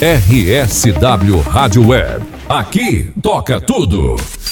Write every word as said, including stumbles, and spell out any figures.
R S W Rádio Web. Aqui toca tudo.